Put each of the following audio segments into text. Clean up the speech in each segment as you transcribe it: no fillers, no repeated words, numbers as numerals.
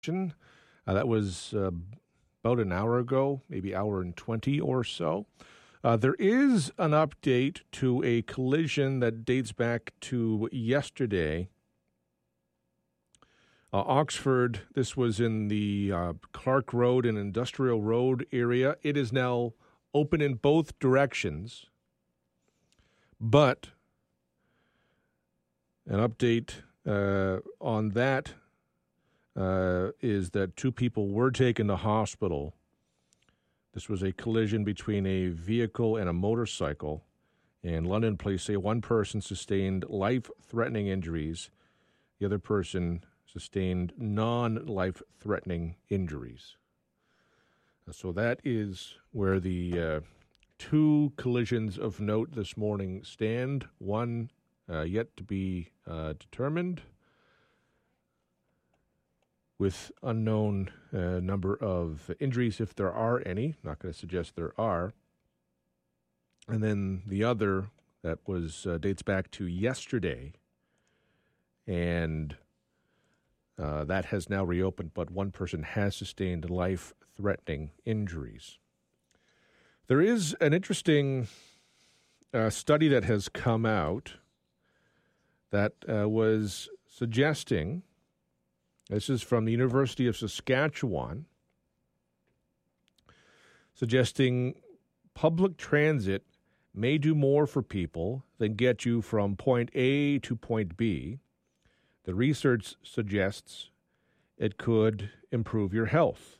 That was about an hour ago, maybe hour and 20 or so. There is an update to a collision that dates back to yesterday. Oxford, this was in the Clark Road and Industrial Road area. It is now open in both directions. But an update on that is that two people were taken to hospital. This was a collision between a vehicle and a motorcycle. And London police say one person sustained life-threatening injuries. The other person sustained non-life-threatening injuries. So that is where the two collisions of note this morning stand. One yet to be determined, with unknown number of injuries, if there are any. Not going to suggest there are. And then the other that was dates back to yesterday, and that has now reopened, but one person has sustained life-threatening injuries. There is an interesting study that has come out that was suggesting, this is from the University of Saskatchewan, suggesting public transit may do more for people than get you from point A to point B. The research suggests it could improve your health.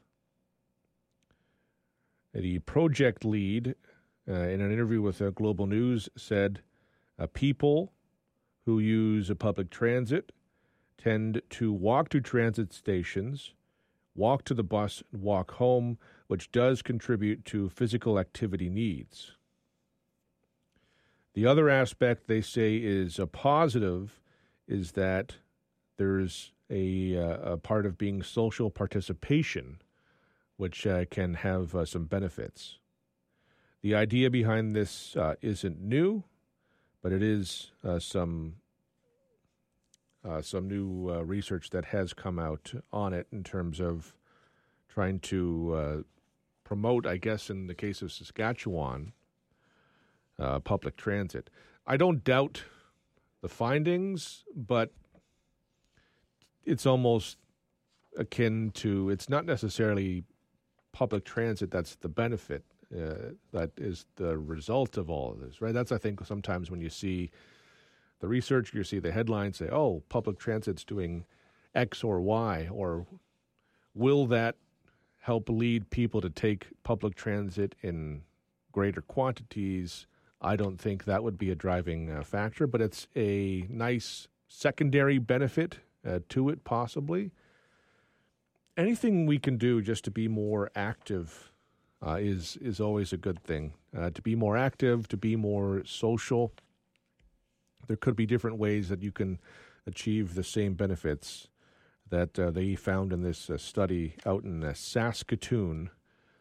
The project lead, in an interview with Global News, said people who use a public transit tend to walk to transit stations, walk to the bus, and walk home, which does contribute to physical activity needs. The other aspect they say is a positive is that there's a part of being social participation, which can have some benefits. The idea behind this isn't new, but it is some new research that has come out on it in terms of trying to promote, I guess, in the case of Saskatchewan, public transit. I don't doubt the findings, but it's almost akin to, it's not necessarily public transit that's the benefit, that is the result of all of this, right? That's, I think, sometimes when you see the research, you see the headlines say, oh, public transit's doing X or Y, or will that help lead people to take public transit in greater quantities? I don't think that would be a driving factor, but it's a nice secondary benefit to it, possibly. Anything we can do just to be more active is always a good thing. To be more active, to be more social. There could be different ways that you can achieve the same benefits that they found in this study out in Saskatoon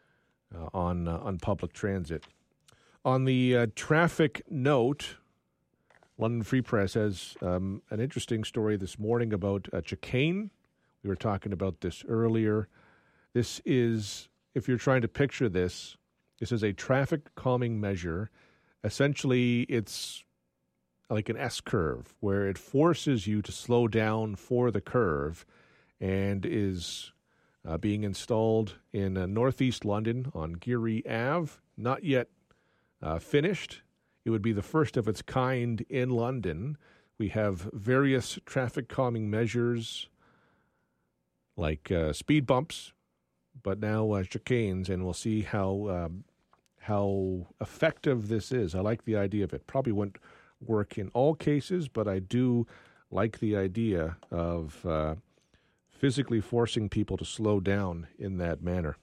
on public transit. On the traffic note, London Free Press has an interesting story this morning about chicane. We were talking about this earlier. This is, if you're trying to picture this, this is a traffic calming measure. Essentially, it's like an S-curve where it forces you to slow down for the curve, and is being installed in northeast London on Geary Ave. Not yet finished. It would be the first of its kind in London. We have various traffic calming measures like speed bumps, but now chicanes, and we'll see how effective this is. I like the idea of it. Probably wouldn't work in all cases, but I do like the idea of physically forcing people to slow down in that manner.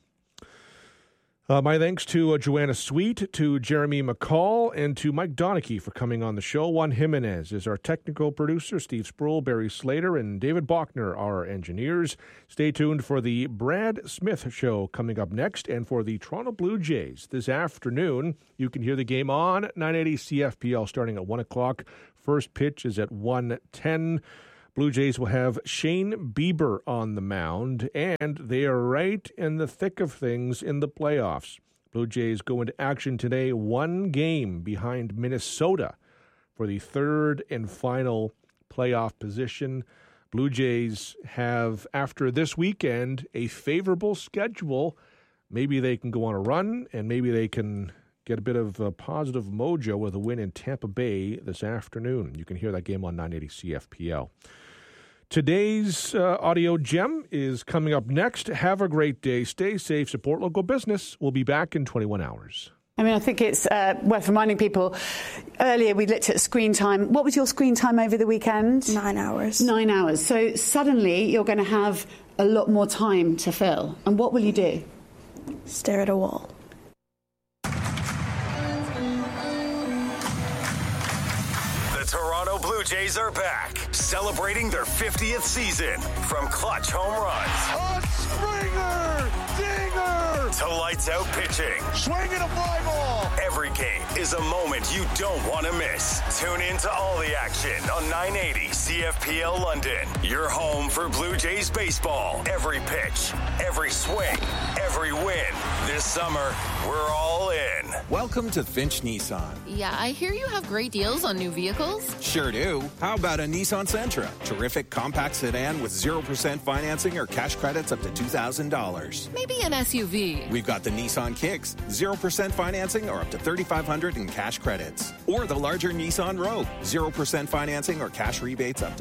My thanks to Joanna Sweet, to Jeremy McCall, and to Mike Donachie for coming on the show. Juan Jimenez is our technical producer. Steve Sproul, Barry Slater, and David Bachner are our engineers. Stay tuned for the Brad Smith Show coming up next, and for the Toronto Blue Jays this afternoon. You can hear the game on 980 CFPL starting at 1 o'clock. First pitch is at 1:10. Blue Jays will have Shane Bieber on the mound, and they are right in the thick of things in the playoffs. Blue Jays go into action today, one game behind Minnesota for the third and final playoff position. Blue Jays have, after this weekend, a favorable schedule. Maybe they can go on a run, and maybe they can get a bit of a positive mojo with a win in Tampa Bay this afternoon. You can hear that game on 980 CFPL. Today's audio gem is coming up next. Have a great day. Stay safe. Support local business. We'll be back in 21 hours. I mean, I think it's worth reminding people, earlier we looked at screen time. What was your screen time over the weekend? 9 hours. 9 hours. So suddenly you're going to have a lot more time to fill. And what will you do? Stare at a wall. Toronto Blue Jays are back, celebrating their 50th season. From clutch home runs, Springer, dinger, to lights out pitching, swinging a fly ball. Every game is a moment you don't want to miss. Tune in to all the action on 980 CFPL London. Your home for Blue Jays baseball. Every pitch, every swing, every win. This summer, we're all in. Welcome to Finch Nissan. Yeah, I hear you have great deals on new vehicles. Sure do. How about a Nissan Sentra? Terrific compact sedan with 0% financing or cash credits up to $2,000. Maybe an SUV. We've got the Nissan Kicks, 0% financing or up to $3,500 in cash credits. Or the larger Nissan Rogue, 0% financing or cash rebates up to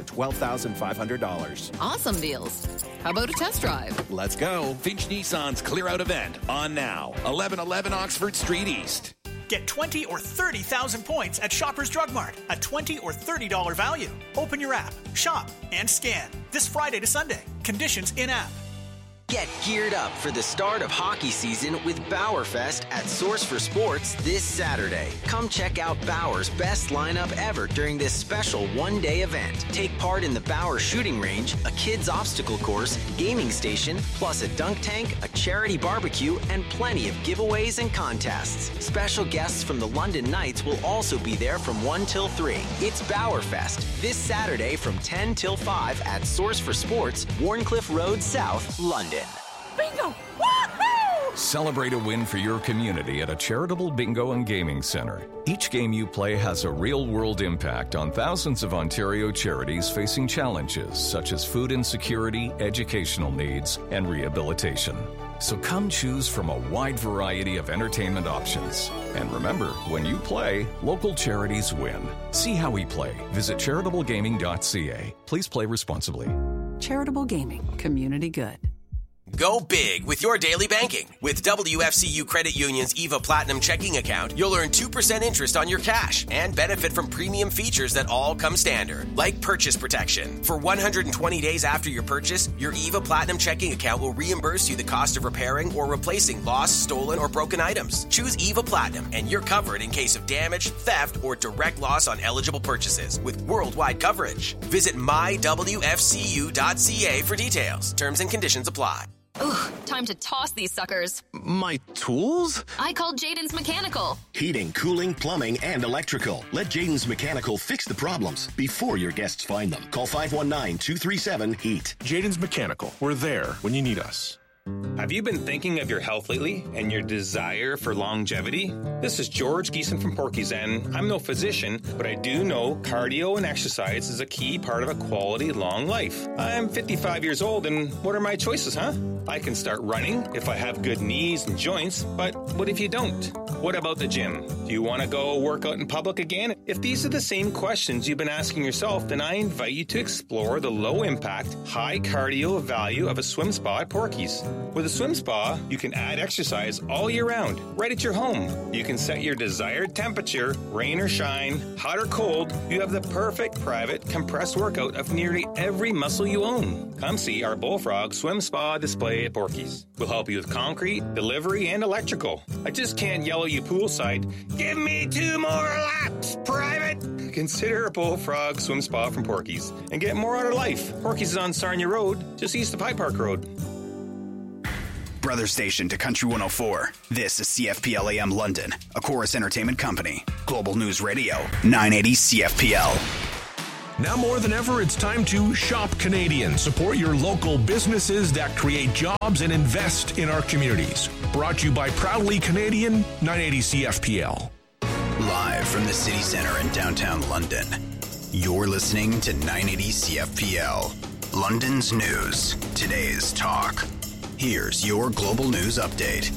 $12,500. Awesome deals. How about a test drive? Let's go. Finch Nissan's Clear Out event on now. 1111 Oxford Street East. Get 20 or 30,000 points at Shoppers Drug Mart. A $20 or $30 value. Open your app, shop, and scan. This Friday to Sunday. Conditions in-app. Get geared up for the start of hockey season with Bauerfest at Source for Sports this Saturday. Come check out Bauer's best lineup ever during this special one-day event. Take part in the Bauer shooting range, a kids obstacle course, gaming station, plus a dunk tank, a charity barbecue, and plenty of giveaways and contests. Special guests from the London Knights will also be there from 1 till 3. It's Bauerfest this Saturday from 10 till 5 at Source for Sports, Warncliffe Road South, London. Bingo! Woohoo! Celebrate a win for your community at a charitable bingo and gaming center. Each game you play has a real-world impact on thousands of Ontario charities facing challenges such as food insecurity, educational needs, and rehabilitation. So come choose from a wide variety of entertainment options. And remember, when you play, local charities win. See how we play. Visit charitablegaming.ca. Please play responsibly. Charitable Gaming. Community good. Go big with your daily banking. With WFCU Credit Union's EVA Platinum checking account, you'll earn 2% interest on your cash and benefit from premium features that all come standard, like purchase protection. For 120 days after your purchase, your EVA Platinum checking account will reimburse you the cost of repairing or replacing lost, stolen, or broken items. Choose EVA Platinum, and you're covered in case of damage, theft, or direct loss on eligible purchases with worldwide coverage. Visit mywfcu.ca for details. Terms and conditions apply. Ugh, time to toss these suckers. My tools? I called Jaden's Mechanical. Heating, cooling, plumbing, and electrical. Let Jaden's Mechanical fix the problems before your guests find them. Call 519-237-HEAT. Jaden's Mechanical. We're there when you need us. Have you been thinking of your health lately and your desire for longevity? This is George Geeson from Porky's, and I'm no physician, but I do know cardio and exercise is a key part of a quality long life. I'm 55 years old, and what are my choices, huh? I can start running if I have good knees and joints, but what if you don't? What about the gym? Do you want to go work out in public again? If these are the same questions you've been asking yourself, then I invite you to explore the low-impact, high-cardio value of a swim spa at Porky's. With a swim spa, you can add exercise all year round, right at your home. You can set your desired temperature, rain or shine, hot or cold. You have the perfect private compressed workout of nearly every muscle you own. Come see our Bullfrog Swim Spa display at Porky's. We'll help you with concrete, delivery, and electrical. I just can't yell at you poolside, "Give me 2 more laps, private!" Consider a Bullfrog Swim Spa from Porky's and get more out of life. Porky's is on Sarnia Road, just east of High Park Road. Brother station to Country 104. This is CFPL AM London, a Chorus Entertainment company. Global News Radio, 980 CFPL. Now more than ever, it's time to shop Canadian. Support your local businesses that create jobs and invest in our communities. Brought to you by Proudly Canadian, 980 CFPL. Live from the city center in downtown London, you're listening to 980 CFPL. London's news, today's talk. Here's your global news update.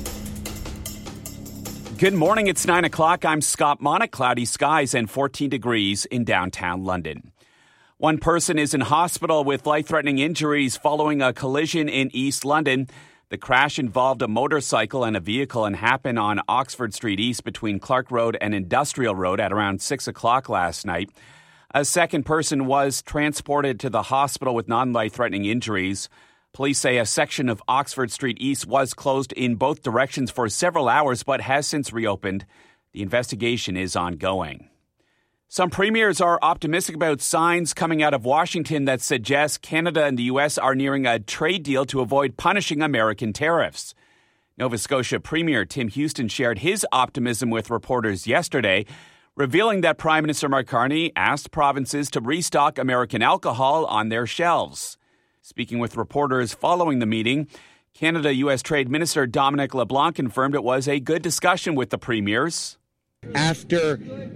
Good morning. It's 9 o'clock. I'm Scott Monick. Cloudy skies and 14 degrees in downtown London. One person is in hospital with life-threatening injuries following a collision in East London. The crash involved a motorcycle and a vehicle and happened on Oxford Street East between Clark Road and Industrial Road at around 6 o'clock last night. A second person was transported to the hospital with non-life-threatening injuries. Police say a section of Oxford Street East was closed in both directions for several hours but has since reopened. The investigation is ongoing. Some premiers are optimistic about signs coming out of Washington that suggest Canada and the U.S. are nearing a trade deal to avoid punishing American tariffs. Nova Scotia Premier Tim Houston shared his optimism with reporters yesterday, revealing that Prime Minister Mark Carney asked provinces to restock American alcohol on their shelves. Speaking with reporters following the meeting, Canada-U.S. Trade Minister Dominic LeBlanc confirmed it was a good discussion with the premiers. After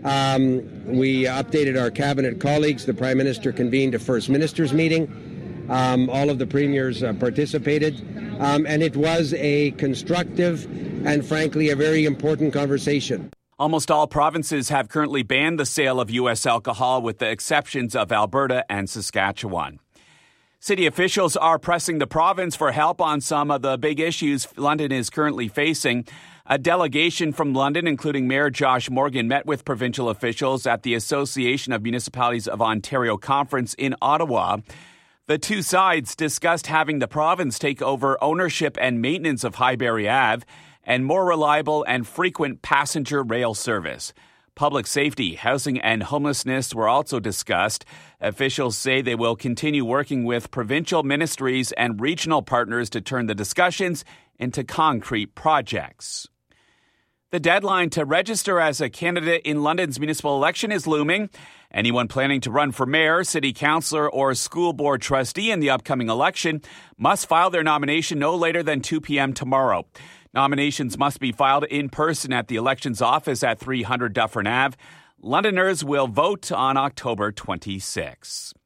we updated our cabinet colleagues, the Prime Minister convened a First Ministers meeting. All of the premiers participated, and it was a constructive and, frankly, a very important conversation. Almost all provinces have currently banned the sale of U.S. alcohol, with the exceptions of Alberta and Saskatchewan. City officials are pressing the province for help on some of the big issues London is currently facing. A delegation from London, including Mayor Josh Morgan, met with provincial officials at the Association of Municipalities of Ontario conference in Ottawa. The two sides discussed having the province take over ownership and maintenance of Highbury Ave and more reliable and frequent passenger rail service. Public safety, housing, and homelessness were also discussed. Officials say they will continue working with provincial ministries and regional partners to turn the discussions into concrete projects. The deadline to register as a candidate in London's municipal election is looming. Anyone planning to run for mayor, city councillor, or school board trustee in the upcoming election must file their nomination no later than 2 p.m. tomorrow. Nominations must be filed in person at the elections office at 300 Dufferin Ave. Londoners will vote on October 26.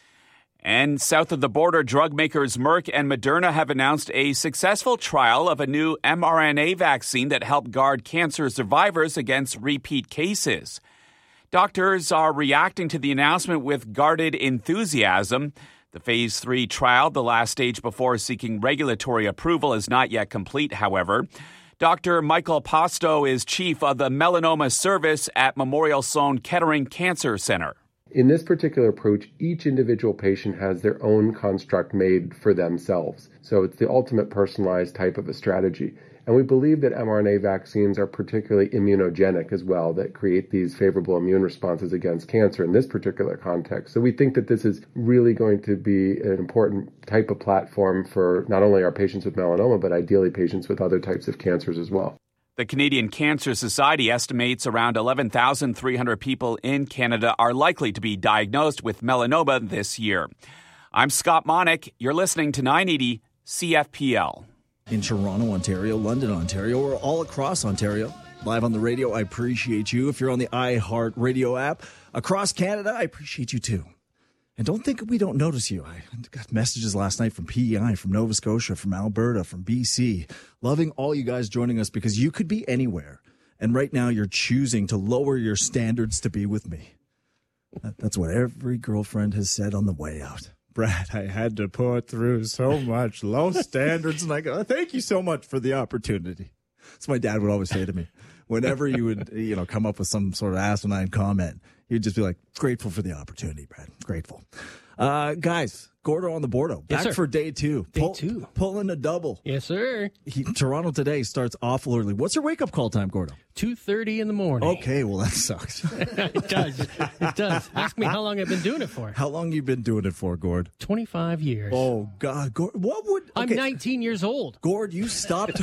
And south of the border, drug makers Merck and Moderna have announced a successful trial of a new mRNA vaccine that helped guard cancer survivors against repeat cases. Doctors are reacting to the announcement with guarded enthusiasm. The Phase 3 trial, the last stage before seeking regulatory approval, is not yet complete, however. Dr. Michael Posto is chief of the melanoma service at Memorial Sloan Kettering Cancer Center. In this particular approach, each individual patient has their own construct made for themselves. So it's the ultimate personalized type of a strategy. And we believe that mRNA vaccines are particularly immunogenic as well, that create these favorable immune responses against cancer in this particular context. So we think that this is really going to be an important type of platform for not only our patients with melanoma, but ideally patients with other types of cancers as well. The Canadian Cancer Society estimates around 11,300 people in Canada are likely to be diagnosed with melanoma this year. I'm Scott Monick. You're listening to 980 CFPL. In Toronto, Ontario, London, Ontario, or all across Ontario. Live on the radio, I appreciate you. If you're on the iHeart Radio app, across Canada, I appreciate you too. And don't think we don't notice you. I got messages last night from PEI, from Nova Scotia, from Alberta, from BC. Loving all you guys joining us because you could be anywhere. And right now you're choosing to lower your standards to be with me. That's what every girlfriend has said on the way out. Brad, I had to put through so much low standards. And I go, thank you so much for the opportunity. That's what my dad would always say to me. Whenever you would, come up with some sort of asinine comment, he'd just be like, grateful for the opportunity, Brad. Grateful. Guys, Gordo on the Bordo. Back for day two. Day two. Pulling a double. Yes, sir. Toronto today starts awful early. What's your wake-up call time, Gordo? 2:30 in the morning. Okay, well, that sucks. It does. It does. Ask me how long I've been doing it for. How long you been doing it for, Gord? 25 years. Oh, God. Gord, what would... Okay. I'm 19 years old. Gord, you stopped.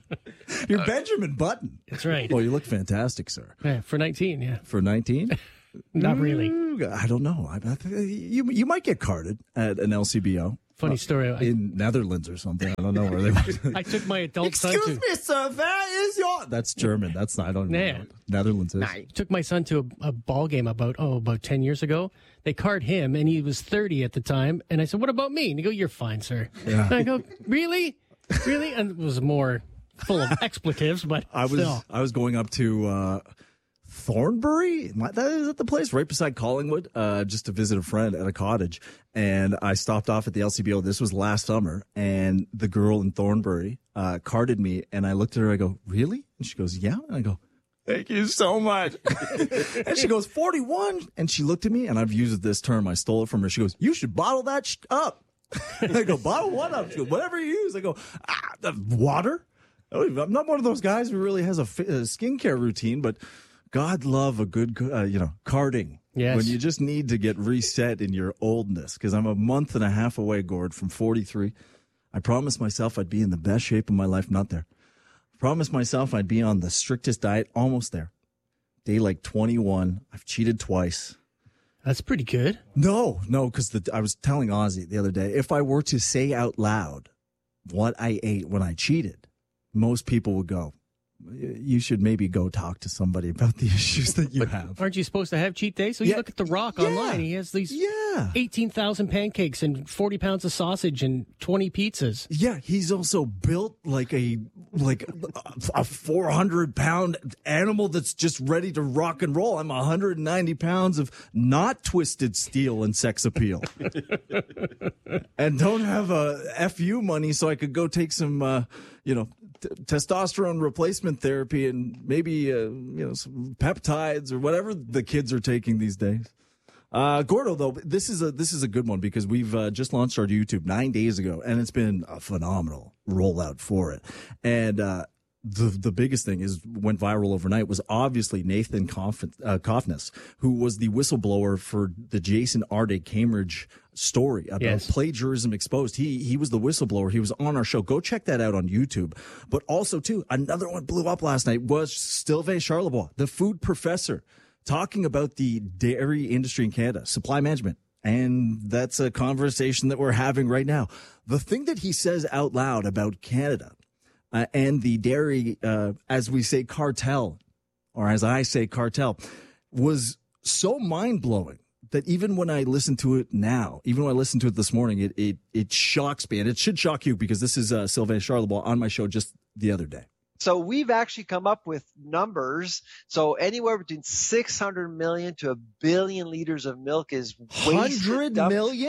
You're Benjamin Button. That's right. Oh, you look fantastic, sir. Yeah, for 19, yeah. For 19? Not really. I don't know. You might get carded at an LCBO. Funny story. In Netherlands or something. I don't know where they went. I took my adult son to... Excuse me, sir, where is your... That's German. That's not... I don't know what Netherlands is. Took my son to a ball game about 10 years ago. They card him, and he was 30 at the time. And I said, what about me? And he go, you're fine, sir. Yeah. And I go, really? Really? And it was more full of expletives, but I was going up to... Thornbury? Is that the place right beside Collingwood? Just to visit a friend at a cottage. And I stopped off at the LCBO. This was last summer. And the girl in Thornbury carded me. And I looked at her. I go, really? And she goes, yeah. And I go, thank you so much. And she goes, 41. And she looked at me. And I've used this term. I stole it from her. She goes, you should bottle that up. And I go, bottle what up? She goes, whatever you use. I go, water? I'm not one of those guys who really has a skincare routine, but... God love a good, carding. Yes. When you just need to get reset in your oldness. Because I'm a month and a half away, Gord, from 43. I promised myself I'd be in the best shape of my life. Not there. I promised myself I'd be on the strictest diet. Almost there. Day 21. I've cheated twice. That's pretty good. No, because I was telling Ozzy the other day, if I were to say out loud what I ate when I cheated, most people would go, you should maybe go talk to somebody about the issues that you have. Aren't you supposed to have cheat days? So you look at The Rock online. He has these 18,000 pancakes and 40 pounds of sausage and 20 pizzas. Yeah, he's also built like a 400-pound animal that's just ready to rock and roll. I'm 190 pounds of not twisted steel and sex appeal. And don't have FU money so I could go take some, testosterone replacement therapy and maybe some peptides or whatever the kids are taking these days. Gordo, though, this is a good one because we've just launched our YouTube 9 days ago, and it's been a phenomenal rollout for it. And the biggest thing went viral overnight was obviously Nathan Koffness, who was the whistleblower for the Jason Arde Cambridge story about plagiarism exposed. He was the whistleblower. He was on our show. Go check that out on YouTube. But also, too, another one blew up last night was Sylvain Charlebois, the food professor, talking about the dairy industry in Canada, supply management. And that's a conversation that we're having right now. The thing that he says out loud about Canada and the dairy, as we say, cartel, or as I say, cartel, was so mind-blowing that even when I listen to it now, even when I listened to it this morning, it shocks me. And it should shock you because this is Sylvain Charlebois on my show just the other day. So we've actually come up with numbers. So anywhere between 600 million to 1 billion liters of milk is wasted. 100 million?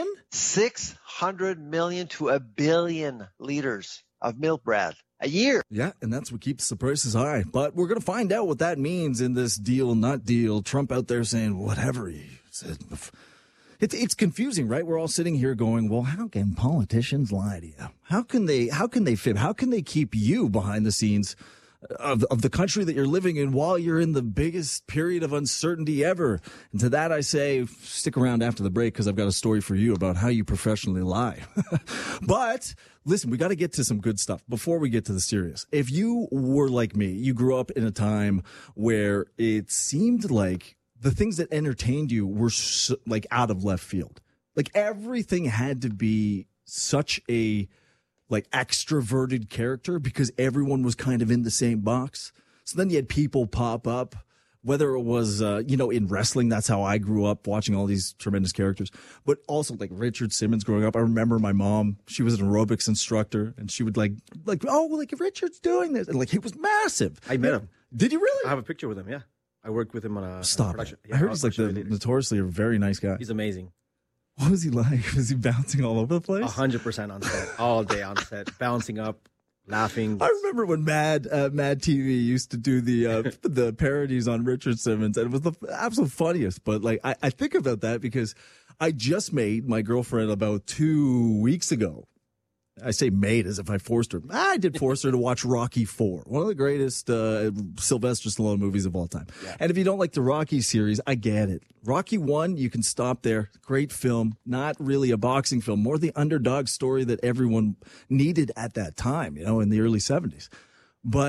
600 million to 1 billion liters of milk, Brad, a year. Yeah, and that's what keeps the prices high. But we're going to find out what that means in this deal, not deal. Trump out there saying whatever he said. It's confusing, right? We're all sitting here going, well, how can politicians lie to you? How can they fib? How can they keep you behind the scenes of the country that you're living in while you're in the biggest period of uncertainty ever? And to that I say, stick around after the break because I've got a story for you about how you professionally lie. But listen, we got to get to some good stuff before we get to the serious. If you were like me, you grew up in a time where it seemed like the things that entertained you were out of left field. Like everything had to be such a extroverted character because everyone was kind of in the same box. So then you had people pop up, whether it was, in wrestling, that's how I grew up watching all these tremendous characters, but also like Richard Simmons growing up. I remember my mom, she was an aerobics instructor and she would Richard's doing this. And he was massive. I met him. Did you really? I have a picture with him. Yeah. I worked with him on a production. Yeah, I heard he's notoriously a very nice guy. He's amazing. What was he like? Was he bouncing all over the place? 100% on set, all day on set, bouncing up, laughing. I remember when Mad TV used to do the parodies on Richard Simmons, and it was the absolute funniest. But I think about that because I just made my girlfriend about 2 weeks ago. I say made as if I forced her. I did force her to watch Rocky IV, one of the greatest Sylvester Stallone movies of all time. Yeah. And if you don't like the Rocky series, I get it. Rocky I, you can stop there. Great film. Not really a boxing film. More the underdog story that everyone needed at that time, in the early 70s. But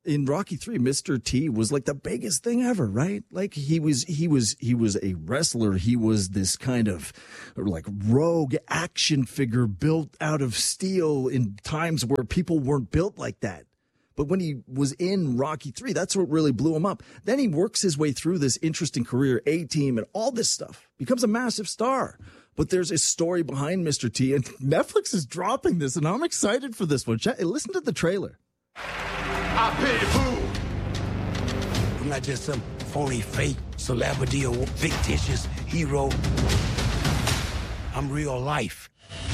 in Rocky 3, Mr. T was like the biggest thing ever, right? Like he was a wrestler. He was this kind of like rogue action figure built out of steel in times where people weren't built like that. But when he was in Rocky 3, that's what really blew him up. Then he works his way through this interesting career, A-Team and all this stuff, becomes a massive star. But there's a story behind Mr. T, and Netflix is dropping this, and I'm excited for this one. Listen to the trailer. I pay the fool. I'm not just some phony fake celebrity or fictitious hero. I'm real life.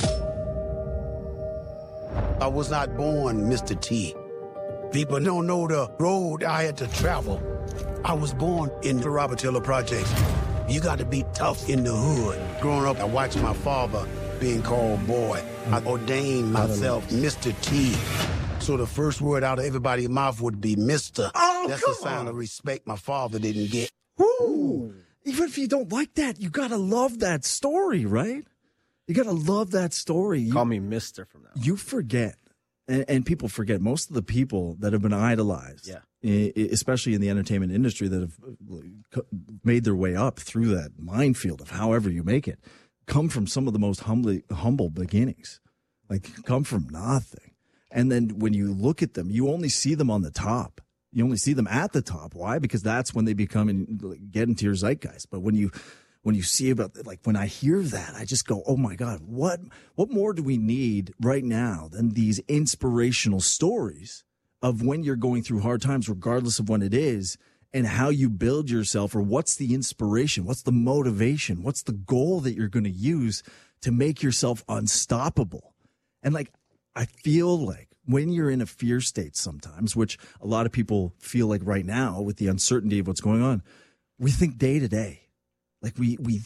I was not born Mr. T. People don't know the road I had to travel. I was born in the Robert Taylor Projects. You got to be tough in the hood. Growing up, I watched my father being called boy. I ordained myself Mr. T. So the first word out of everybody's mouth would be Mr. Oh, that's a sign of respect my father didn't get. Woo! Even if you don't like that, you got to love that story, right? You got to love that story. Call me Mr. from now. You forget. And people forget, most of the people that have been idolized, especially in the entertainment industry, that have made their way up through that minefield of however you make it, come from some of the most humble beginnings, like come from nothing. And then when you look at them, you only see them on the top. You only see them at the top. Why? Because that's when they get into your zeitgeist. But when you see when I hear that, I just go, oh my God, what more do we need right now than these inspirational stories of when you're going through hard times, regardless of when it is, and how you build yourself, or what's the inspiration, what's the motivation, what's the goal that you're going to use to make yourself unstoppable. And I feel like when you're in a fear state sometimes, which a lot of people feel like right now with the uncertainty of what's going on, we think day to day. Like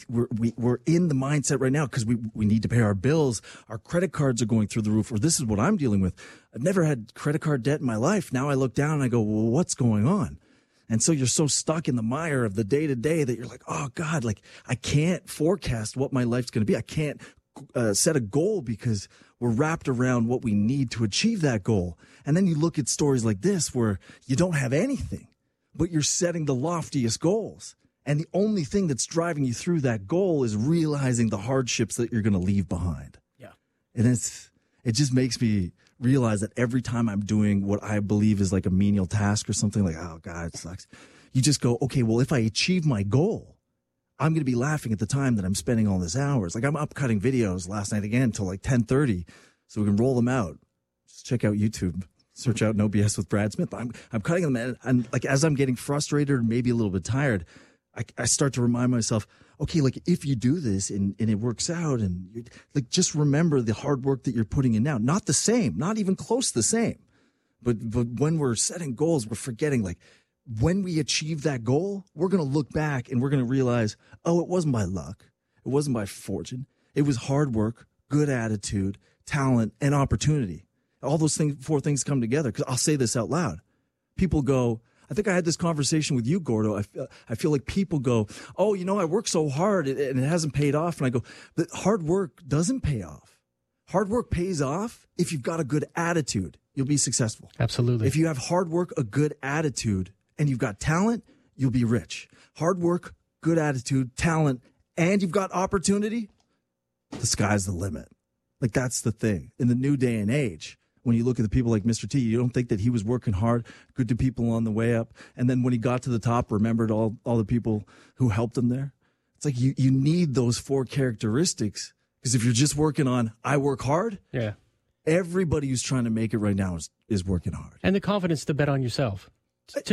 we're in the mindset right now because we need to pay our bills. Our credit cards are going through the roof, or this is what I'm dealing with. I've never had credit card debt in my life. Now I look down and I go, well, what's going on? And so you're so stuck in the mire of the day to day that you're like, oh God, like I can't forecast what my life's going to be. I can't set a goal because we're wrapped around what we need to achieve that goal. And then you look at stories like this where you don't have anything, but you're setting the loftiest goals. And the only thing that's driving you through that goal is realizing the hardships that you're going to leave behind. Yeah. And it just makes me realize that every time I'm doing what I believe is like a menial task or something, like, oh God, it sucks. You just go, okay, well, if I achieve my goal, I'm going to be laughing at the time that I'm spending all these hours. Like I'm up cutting videos last night again till like 10:30 so we can roll them out. Just check out YouTube. Search out No BS with Brad Smith. I'm cutting them, and like as I'm getting frustrated or maybe a little bit tired, I start to remind myself, okay, like if you do this and it works out, and like just remember the hard work that you're putting in now. Not the same, not even close to the same. But when we're setting goals, we're forgetting like when we achieve that goal, we're going to look back and we're going to realize, oh, it wasn't by luck. It wasn't by fortune. It was hard work, good attitude, talent, and opportunity. All those four things come together. Because I'll say this out loud. People go, I think I had this conversation with you, Gordo. I feel like people go, oh, I work so hard and it hasn't paid off. And I go, but hard work doesn't pay off. Hard work pays off if you've got a good attitude. You'll be successful. Absolutely. If you have hard work, a good attitude, and you've got talent, you'll be rich. Hard work, good attitude, talent, and you've got opportunity, the sky's the limit. Like that's the thing. In the new day and age, when you look at the people like Mr. T, you don't think that he was working hard, good to people on the way up. And then when he got to the top, remembered all the people who helped him there. It's like you need those four characteristics, because if you're just working on, I work hard. Yeah. Everybody who's trying to make it right now is working hard. And the confidence to bet on yourself. To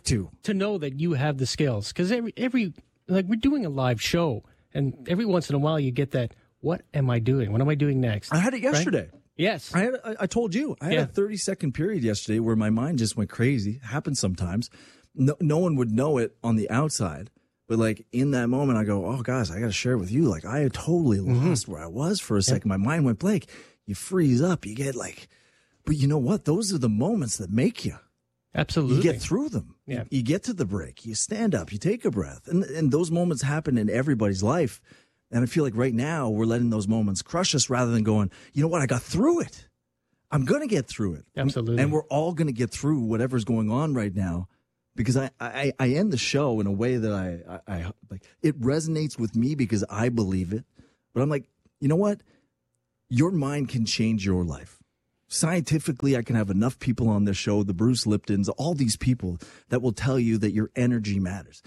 know that you have the skills. Because every we're doing a live show, and every once in a while you get that, what am I doing? What am I doing next? I had it yesterday. Right? Yes. I told you. I had a 30-second period yesterday where my mind just went crazy. It happens sometimes. No one would know it on the outside. But, like, in that moment, I go, oh, guys, I got to share it with you. Like, I had totally lost where I was for a second. My mind went blank. You freeze up. You get, like, but you know what? Those are the moments that make you. Absolutely. You get through them. Yeah. You get to the break. You stand up. You take a breath. And those moments happen in everybody's life. And I feel like right now we're letting those moments crush us rather than going, you know what? I got through it. I'm going to get through it. Absolutely. And we're all going to get through whatever's going on right now, because I end the show in a way that I like. It resonates with me because I believe it. But I'm like, you know what? Your mind can change your life. Scientifically, I can have enough people on this show, the Bruce Liptons, all these people that will tell you that your energy matters.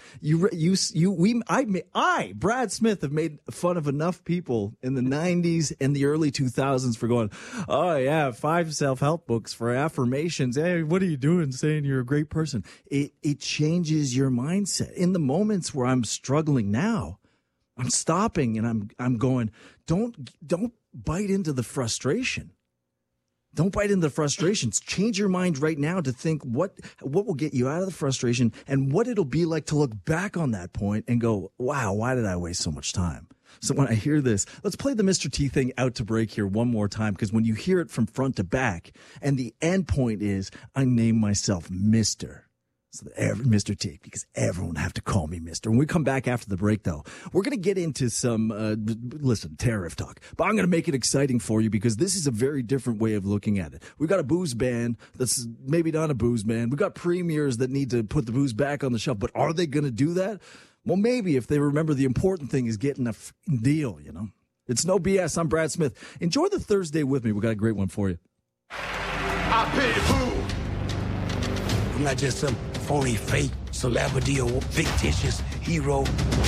I, Brad Smith, have made fun of enough people in the 90s and the early 2000s for going, oh yeah, 5 self-help books for affirmations. Hey, what are you doing saying you're a great person? It changes your mindset. In the moments where I'm struggling now, I'm stopping and I'm going, don't bite into the frustration. Don't bite into the frustrations. Change your mind right now to think what will get you out of the frustration and what it'll be like to look back on that point and go, wow, why did I waste so much time? So when I hear this, let's play the Mr. T thing out to break here one more time, because when you hear it from front to back and the end point is, I name myself Mr. So Mr. T, because everyone have to call me Mr. When we come back after the break, though, we're going to get into some, tariff talk. But I'm going to make it exciting for you, because this is a very different way of looking at it. We've got a booze ban that's maybe not a booze ban. We've got premiers that need to put the booze back on the shelf. But are they going to do that? Well, maybe, if they remember the important thing is getting a deal, you know. It's no BS. I'm Brad Smith. Enjoy the Thursday with me. We got a great one for you. I pity fool. I'm not just some phony fake celebrity or fictitious hero.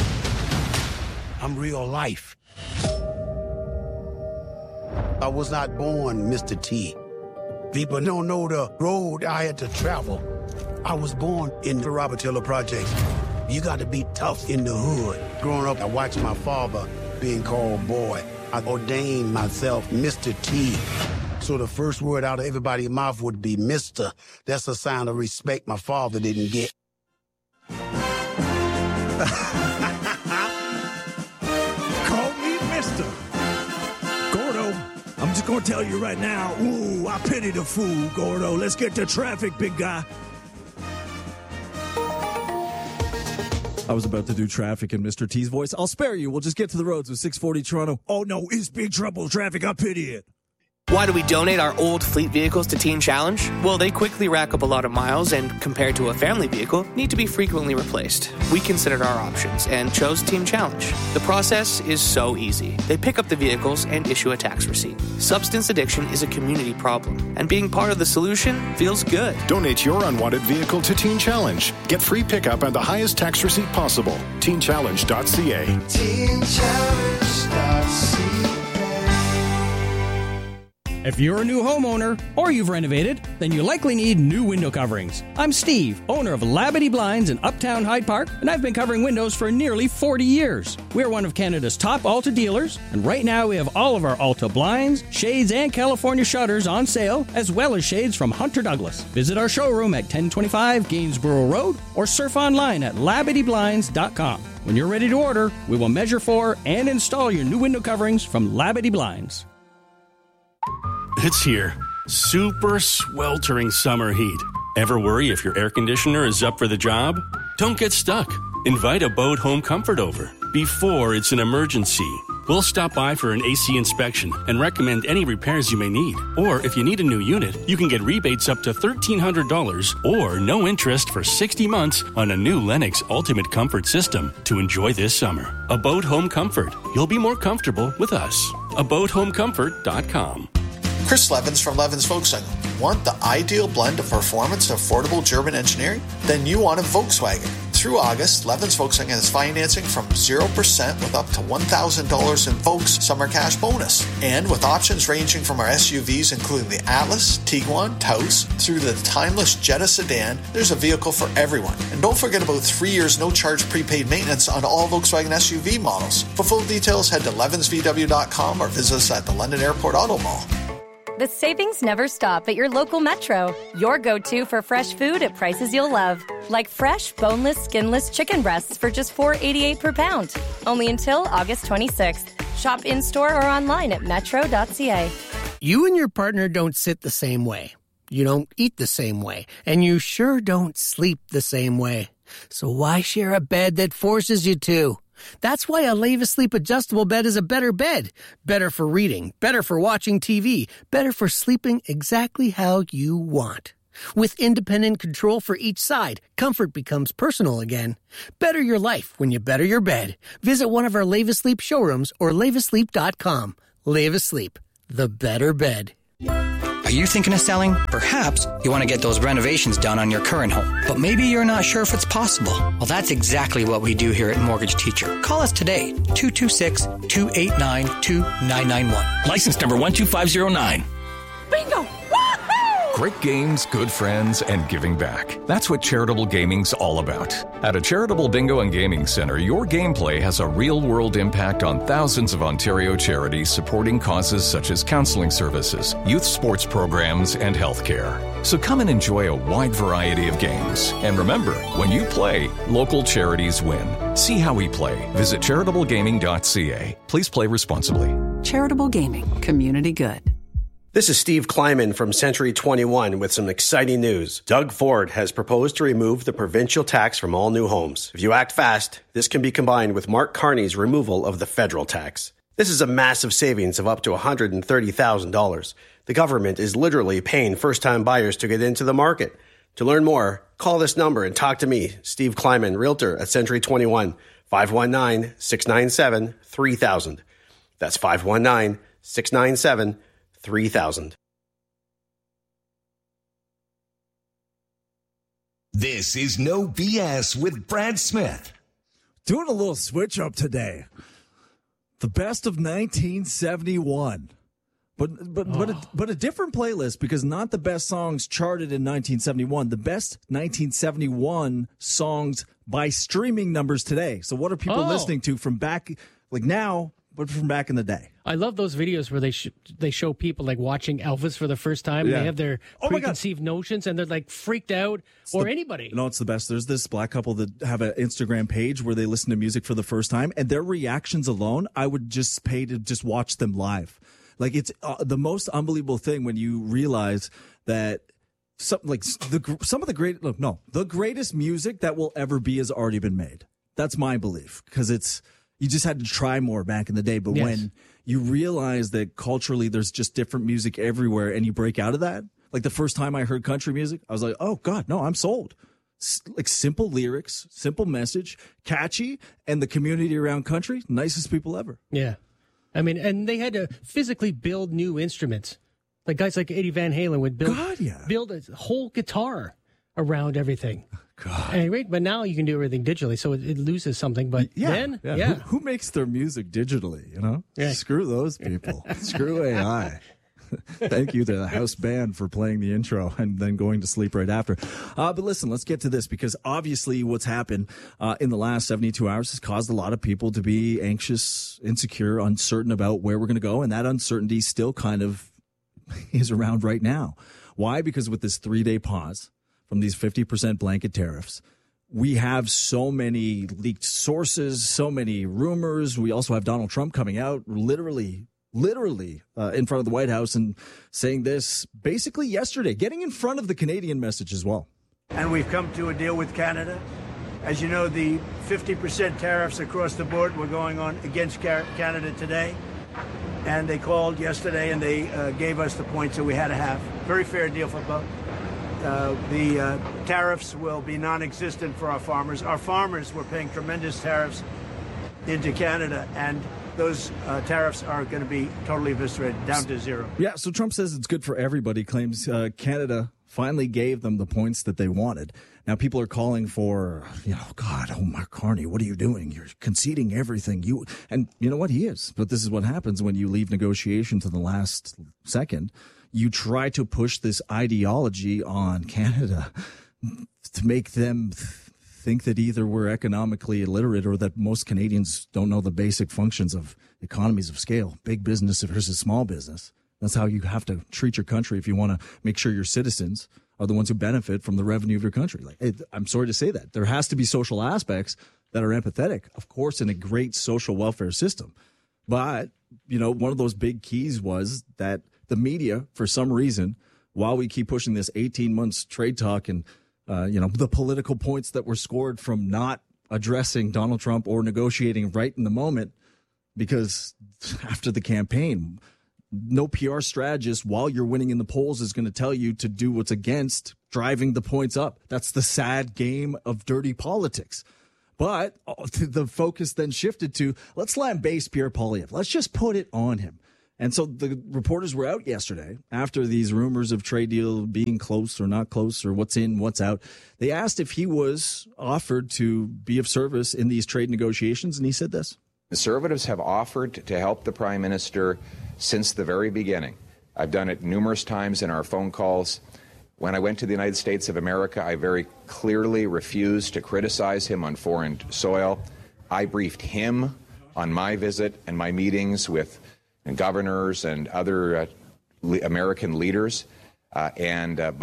I'm real life. I was not born Mr. T. People don't know the road I had to travel. I was born in the Robert Taylor Project. You got to be tough in the hood. Growing up, I watched my father being called boy. I ordained myself Mr. T. So the first word out of everybody's mouth would be Mr. That's a sign of respect my father didn't get. Call me Mr. Gordo, I'm just going to tell you right now, ooh, I pity the fool, Gordo. Let's get to traffic, big guy. I was about to do traffic in Mr. T's voice. I'll spare you. We'll just get to the roads with 640 Toronto. Oh, no, it's big trouble. Traffic, I pity it. Why do we donate our old fleet vehicles to Teen Challenge? Well, they quickly rack up a lot of miles and, compared to a family vehicle, need to be frequently replaced. We considered our options and chose Teen Challenge. The process is so easy. They pick up the vehicles and issue a tax receipt. Substance addiction is a community problem, and being part of the solution feels good. Donate your unwanted vehicle to Teen Challenge. Get free pickup and the highest tax receipt possible. TeenChallenge.ca. TeenChallenge.ca. If you're a new homeowner or you've renovated, then you likely need new window coverings. I'm Steve, owner of Labadee Blinds in Uptown Hyde Park, and I've been covering windows for nearly 40 years. We're one of Canada's top Alta dealers, and right now we have all of our Alta blinds, shades, and California shutters on sale, as well as shades from Hunter Douglas. Visit our showroom at 1025 Gainsborough Road or surf online at LabadeeBlinds.com. When you're ready to order, we will measure for and install your new window coverings from Labadee Blinds. It's here. Super sweltering summer heat. Ever worry if your air conditioner is up for the job? Don't get stuck. Invite Abode Home Comfort over before it's an emergency. We'll stop by for an AC inspection and recommend any repairs you may need. Or if you need a new unit, you can get rebates up to $1,300 or no interest for 60 months on a new Lennox Ultimate Comfort system to enjoy this summer. Abode Home Comfort. You'll be more comfortable with us. AbodeHomeComfort.com. Chris Levins from Levins Volkswagen. Want the ideal blend of performance and affordable German engineering? Then you want a Volkswagen. Through August, Levins Volkswagen is financing from 0% with up to $1,000 in Volks Summer Cash Bonus. And with options ranging from our SUVs including the Atlas, Tiguan, Taos, through the timeless Jetta sedan, there's a vehicle for everyone. And don't forget about 3 years no-charge prepaid maintenance on all Volkswagen SUV models. For full details, head to levinsvw.com or visit us at the London Airport Auto Mall. The savings never stop at your local Metro. Your go-to for fresh food at prices you'll love. Like fresh, boneless, skinless chicken breasts for just $4.88 per pound. Only until August 26th. Shop in-store or online at metro.ca. You and your partner don't sit the same way. You don't eat the same way. And you sure don't sleep the same way. So why share a bed that forces you to? That's why a Lave Asleep adjustable bed is a better bed. Better for reading, better for watching TV, better for sleeping exactly how you want. With independent control for each side, comfort becomes personal again. Better your life when you better your bed. Visit one of our Lave Asleep showrooms or laveasleep.com. Lave Asleep, the better bed. Are you thinking of selling? Perhaps you want to get those renovations done on your current home, but maybe you're not sure if it's possible. Well, that's exactly what we do here at Mortgage Teacher. Call us today, 226-289-2991. License number 12509. Bingo! Great games, good friends, and giving back. That's what charitable gaming's all about. At a charitable bingo and gaming center, your gameplay has a real-world impact on thousands of Ontario charities supporting causes such as counseling services, youth sports programs, and healthcare. So come and enjoy a wide variety of games. And remember, when you play, local charities win. See how we play. Visit charitablegaming.ca. Please play responsibly. Charitable Gaming. Community good. This is Steve Kleiman from Century 21 with some exciting news. Doug Ford has proposed to remove the provincial tax from all new homes. If you act fast, this can be combined with Mark Carney's removal of the federal tax. This is a massive savings of up to $130,000. The government is literally paying first-time buyers to get into the market. To learn more, call this number and talk to me, Steve Kleiman, Realtor at Century 21, 519-697-3000. That's 519-697-3000. 3,000. This is No BS with Brad Smith. Doing a little switch up today. The best of 1971. But a different playlist, because not the best songs charted in 1971. The best 1971 songs by streaming numbers today. So what are people listening to from back, like now, but from back in the day? I love those videos where they show people like watching Elvis for the first time. Yeah. They have their preconceived notions and they're like freaked out, anybody. No, it's the best. There's this black couple that have an Instagram page where they listen to music for the first time, and their reactions alone, I would just pay to just watch them live. Like, it's the most unbelievable thing when you realize that the greatest music that will ever be has already been made. That's my belief, because you just had to try more back in the day. But when you realize that culturally there's just different music everywhere and you break out of that, like the first time I heard country music, I was like, oh God, no, I'm sold. Like simple lyrics, simple message, catchy, and the community around country, nicest people ever. Yeah. I mean, and they had to physically build new instruments. Like guys like Eddie Van Halen would build a whole guitar around everything. God. Anyway, but now you can do everything digitally, so it loses something. But then. Who makes their music digitally, you know? Yeah. Screw those people. Screw AI. Thank you to the house band for playing the intro and then going to sleep right after. But listen, let's get to this, because obviously what's happened in the last 72 hours has caused a lot of people to be anxious, insecure, uncertain about where we're going to go. And that uncertainty still kind of is around right now. Why? Because with this 3-day pause from these 50% blanket tariffs, we have so many leaked sources, so many rumors. We also have Donald Trump coming out literally in front of the White House and saying this basically yesterday, getting in front of the Canadian message as well. And we've come to a deal with Canada. As you know, the 50% tariffs across the board were going on against Canada today. And they called yesterday and they gave us the points that we had to have. Very fair deal for both. The tariffs will be non-existent for our farmers. Our farmers were paying tremendous tariffs into Canada, and those tariffs are going to be totally eviscerated, down to zero. Yeah, so Trump says it's good for everybody, claims Canada finally gave them the points that they wanted. Now, people are calling for, Mark Carney, what are you doing? You're conceding everything. And you know what? He is. But this is what happens when you leave negotiation to the last second. You try to push this ideology on Canada to make them think that either we're economically illiterate or that most Canadians don't know the basic functions of economies of scale, big business versus small business. That's how you have to treat your country if you want to make sure your citizens are the ones who benefit from the revenue of your country. I'm sorry to say that. There has to be social aspects that are empathetic, of course, in a great social welfare system. But, one of those big keys was that the media, for some reason, while we keep pushing this 18 months trade talk and, the political points that were scored from not addressing Donald Trump or negotiating right in the moment, because after the campaign, no PR strategist while you're winning in the polls is going to tell you to do what's against driving the points up. That's the sad game of dirty politics. But the focus then shifted to, let's lambaste Pierre Poilievre. Let's just put it on him. And so the reporters were out yesterday after these rumors of trade deal being close or not close or what's in, what's out. They asked if he was offered to be of service in these trade negotiations, and he said this. Conservatives have offered to help the Prime Minister since the very beginning. I've done it numerous times in our phone calls. When I went to the United States of America, I very clearly refused to criticize him on foreign soil. I briefed him on my visit and my meetings with governors and other American leaders. And our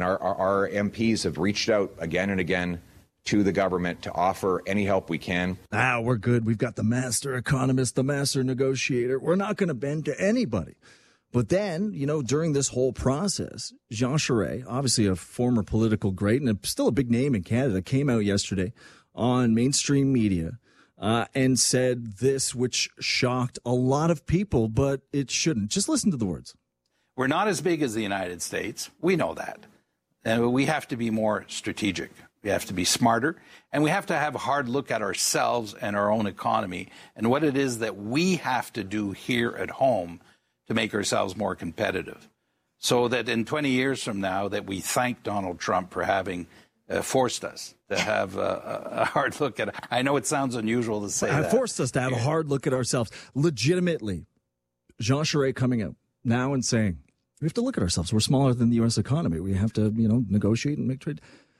MPs have reached out again and again to the government to offer any help we can. We're good. We've got the master economist, the master negotiator. We're not going to bend to anybody. But then, during this whole process, Jean Charest, obviously a former political great and still a big name in Canada, came out yesterday on mainstream media and said this, which shocked a lot of people, but it shouldn't. Just listen to the words. We're not as big as the United States. We know that. And we have to be more strategic. We have to be smarter, and we have to have a hard look at ourselves and our own economy and what it is that we have to do here at home to make ourselves more competitive, so that in 20 years from now that we thank Donald Trump for having forced us to have a hard look at it. I know it sounds unusual to say that. Forced us to have a hard look at ourselves. Legitimately, Jean Charest coming out now and saying, we have to look at ourselves. We're smaller than the U.S. economy. We have to, negotiate and make trade.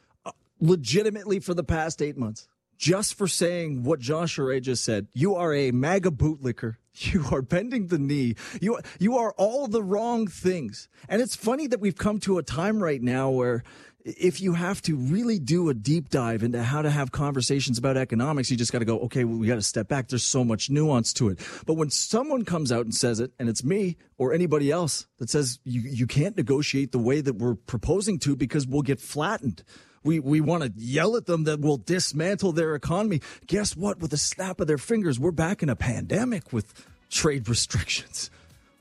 Legitimately for the past 8 months, just for saying what Jean Charest just said, you are a MAGA bootlicker. You are bending the knee. You are all the wrong things. And it's funny that we've come to a time right now where if you have to really do a deep dive into how to have conversations about economics, you just got to go, okay, well, we got to step back. There's so much nuance to it. But when someone comes out and says it, and it's me or anybody else that says you can't negotiate the way that we're proposing to because we'll get flattened. We want to yell at them that we'll dismantle their economy. Guess what? With a snap of their fingers, we're back in a pandemic with trade restrictions.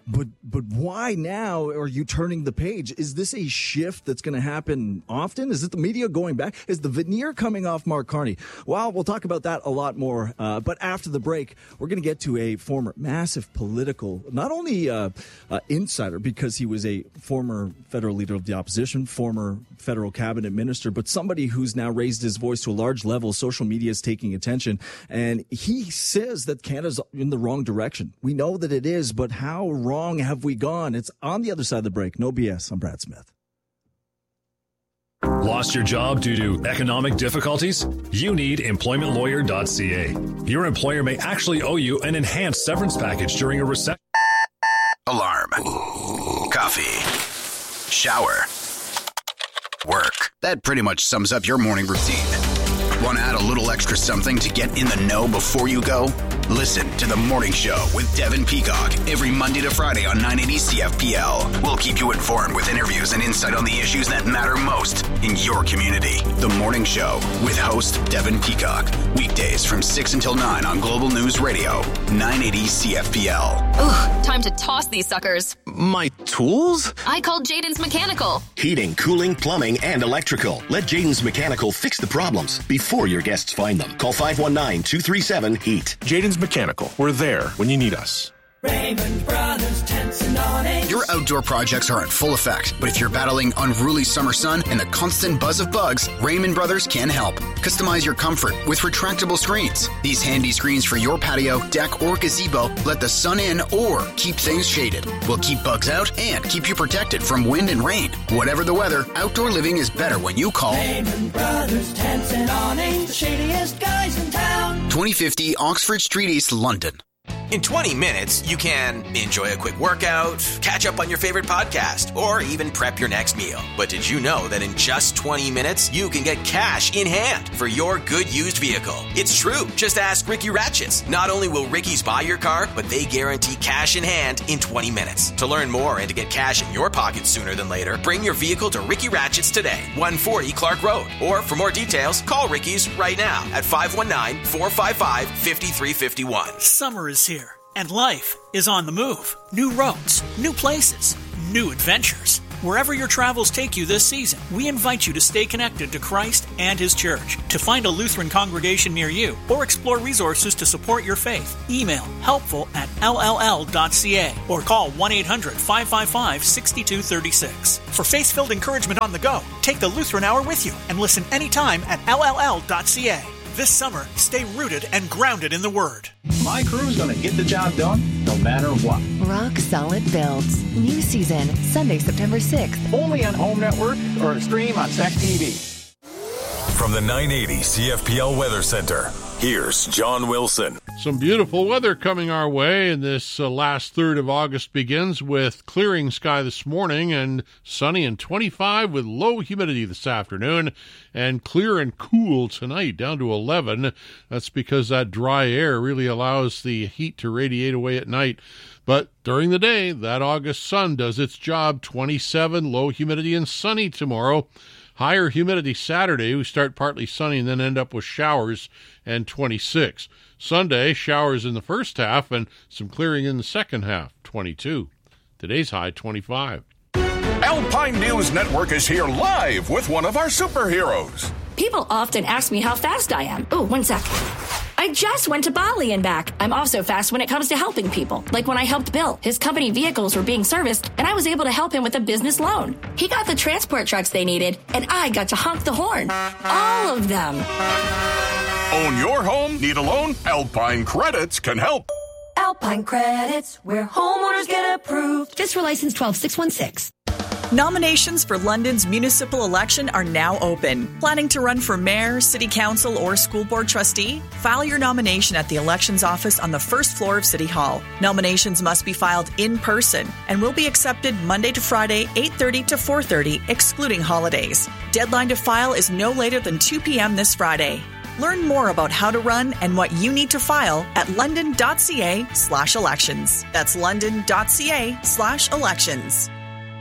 But why now are you turning the page? Is this a shift that's going to happen often? Is it the media going back? Is the veneer coming off Mark Carney? Well, we'll talk about that a lot more. But after the break, we're going to get to a former massive political, not only insider, because he was a former federal leader of the opposition, former federal cabinet minister, but somebody who's now raised his voice to a large level. Social media is taking attention. And he says that Canada's in the wrong direction. We know that it is, but how wrong have we gone? It's on the other side of the break. No BS. I'm Brad Smith. Lost your job due to economic difficulties? You need employmentlawyer.ca. Your employer may actually owe you an enhanced severance package during a recession. Alarm. Coffee. Shower. Work. That pretty much sums up your morning routine. Want to add a little extra something to get in the know before you go? Listen to The Morning Show with Devin Peacock every Monday to Friday on 980 CFPL. We'll keep you informed with interviews and insight on the issues that matter most in your community. The Morning Show with host Devin Peacock. Weekdays from 6 until 9 on Global News Radio, 980 CFPL. Ugh, time to toss these suckers. My tools? I called Jaden's Mechanical. Heating, cooling, plumbing, and electrical. Let Jaden's Mechanical fix the problems before your guests find them. Call 519-237-HEAT. Jaden's Mechanical. We're there when you need us. Raymond Brothers Tents and Awnings. Your outdoor projects are in full effect, but if you're battling unruly summer sun and the constant buzz of bugs, Raymond Brothers can help. Customize your comfort with retractable screens. These handy screens for your patio, deck, or gazebo let the sun in or keep things shaded. Will keep bugs out and keep you protected from wind and rain. Whatever the weather, outdoor living is better when you call Raymond Brothers Tents and Awnings, the shadiest guys in town. 2050 Oxford Street East, London. In 20 minutes, you can enjoy a quick workout, catch up on your favorite podcast, or even prep your next meal. But did you know that in just 20 minutes, you can get cash in hand for your good used vehicle? It's true. Just ask Ricky Ratchets. Not only will Ricky's buy your car, but they guarantee cash in hand in 20 minutes. To learn more and to get cash in your pocket sooner than later, bring your vehicle to Ricky Ratchets today, 140 Clark Road. Or for more details, call Ricky's right now at 519-455-5351. Summer is here, and life is on the move. New roads, new places, new adventures. Wherever your travels take you this season, we invite you to stay connected to Christ and His church. To find a Lutheran congregation near you or explore resources to support your faith, email helpful@lll.ca or call 1-800-555-6236. For faith-filled encouragement on the go, take the Lutheran Hour with you and listen anytime at lll.ca. This summer, stay rooted and grounded in the Word. My crew's going to get the job done no matter what. Rock Solid Builds. New season, Sunday, September 6th. Only on Home Network or stream on Tech TV. From the 980 CFPL Weather Center, here's John Wilson. Some beautiful weather coming our way, and this last third of August begins with clearing sky this morning and sunny and 25 with low humidity this afternoon, and clear and cool tonight down to 11. That's because that dry air really allows the heat to radiate away at night. But during the day, that August sun does its job. 27, low humidity and sunny tomorrow. Higher humidity Saturday. We start partly sunny and then end up with showers, and 26. Sunday, showers in the first half and some clearing in the second half, 22. Today's high, 25. Alpine News Network is here live with one of our superheroes. People often ask me how fast I am. Oh, 1 sec. I just went to Bali and back. I'm also fast when it comes to helping people. Like when I helped Bill. His company vehicles were being serviced, and I was able to help him with a business loan. He got the transport trucks they needed, and I got to honk the horn. All of them. Own your home? Need a loan? Alpine Credits can help. Alpine Credits, where homeowners get approved. FSRA license 12616. Nominations for London's municipal election are now open. Planning to run for mayor, city council, or school board trustee? File your nomination at the elections office on the first floor of City Hall. Nominations must be filed in person and will be accepted Monday to Friday, 8:30 to 4:30, excluding holidays. Deadline to file is no later than 2 p.m. this Friday. Learn more about how to run and what you need to file at london.ca/elections. That's london.ca/elections.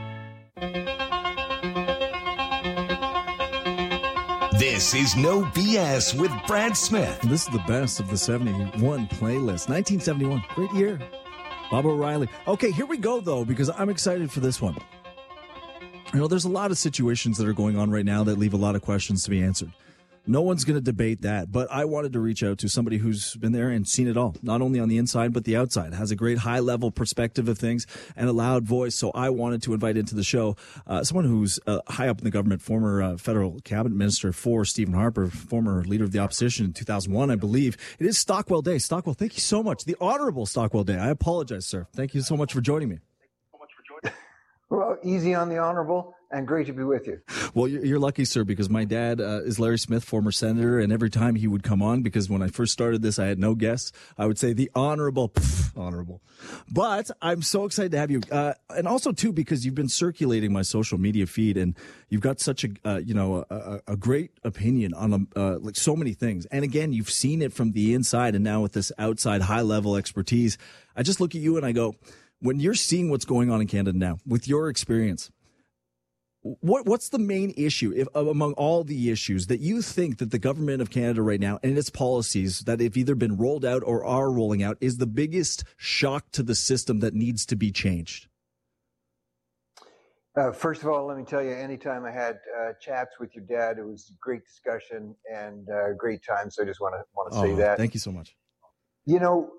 This is No BS with Brad Smith. This is the best of the 71 playlist. 1971, great year. Bob O'Reilly. Okay, here we go, though, because I'm excited for this one. You know, there's a lot of situations that are going on right now that leave a lot of questions to be answered. No one's going to debate that, but I wanted to reach out to somebody who's been there and seen it all, not only on the inside, but the outside, has a great high-level perspective of things and a loud voice. So I wanted to invite into the show someone who's high up in the government, former federal cabinet minister for Stephen Harper, former leader of the opposition in 2001, I believe. It is Stockwell Day. Stockwell, thank you so much. The Honorable Stockwell Day. I apologize, sir. Thank you so much for joining me. Well, easy on the Honorable, and great to be with you. Well, you're lucky, sir, because my dad is Larry Smith, former senator, and every time he would come on, because when I first started this, I had no guests, I would say the Honorable. Honorable. But I'm so excited to have you. And also, too, because you've been circulating my social media feed, and you've got such a great opinion on like so many things. And again, you've seen it from the inside, and now with this outside high-level expertise, I just look at you and I go, when you're seeing what's going on in Canada now, with your experience, what's the main issue among all the issues that you think that the government of Canada right now and its policies that have either been rolled out or are rolling out is the biggest shock to the system that needs to be changed? First of all, let me tell you, anytime I had chats with your dad, it was a great discussion and a great time. So I just want to say that. Thank you so much. You know,